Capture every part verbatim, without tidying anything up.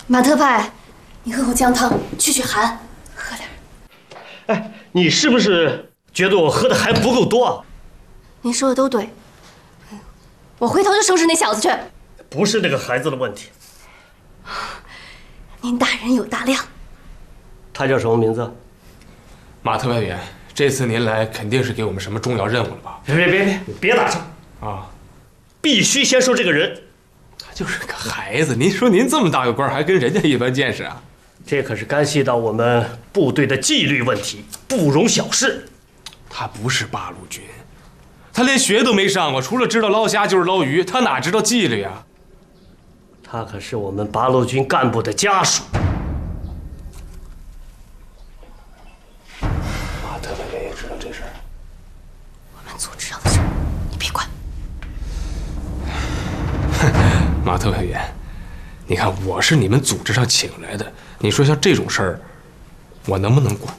马特派，你喝口姜汤去去寒，喝点。 哎，你是不是觉得我喝的还不够多啊？ 您说的都对，我回头就收拾那小子去。 不是那个孩子的问题。 您大人有大量。 他叫什么名字？ 马特派员，这次您来肯定是给我们什么重要任务了吧？ 别别别别别打岔啊！ 必须先说这个人。 他就是个孩子，您说您这么大个官，还跟人家一般见识啊？ 这可是干系到我们部队的纪律问题，不容小视。 他不是八路军，他连学都没上过，除了知道捞虾就是捞鱼，他哪知道纪律啊？ 他可是我们八路军干部的家属。 马特派员也知道这事儿。 我们组织上的事儿，你别管。 马特派员，你看我是你们组织上请来的，你说像这种事儿，我能不能管？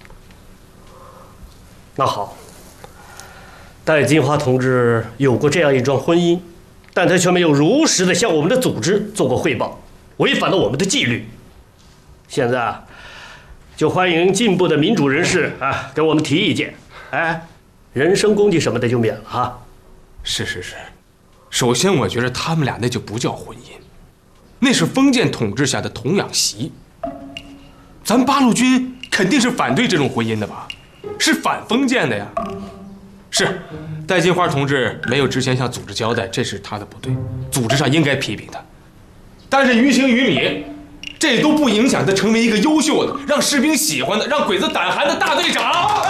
那好，戴金花同志有过这样一桩婚姻，但他却没有如实的向我们的组织做过汇报，违反了我们的纪律。现在啊，就欢迎进步的民主人士啊给我们提意见，哎，人身攻击什么的就免了哈。 是是是，首先我觉得他们俩那就不叫婚姻，那是封建统治下的童养媳。咱八路军肯定是反对这种婚姻的吧？是反封建的呀。是，戴金花同志没有之前向组织交代，这是他的不对，组织上应该批评他。但是于情于理，这都不影响他成为一个优秀的、让士兵喜欢的、让鬼子胆寒的大队长。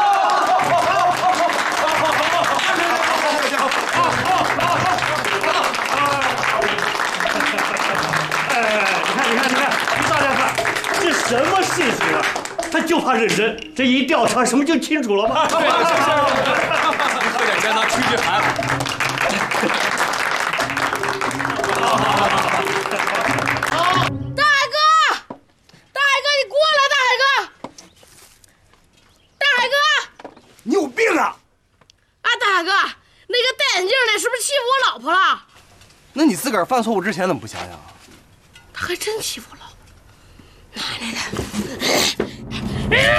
什么事情啊？他就怕认真，这一调查什么就清楚了吗？ 对对对，喝点姜汤驱驱寒。 大海哥，大海哥，你过来，大海哥，大海哥， 你有病啊！ 啊，大海哥，那个戴眼镜的是不是欺负我老婆了？ 那你自个儿犯错误之前怎么不想想啊？ 他还真欺负我老婆。哪来的？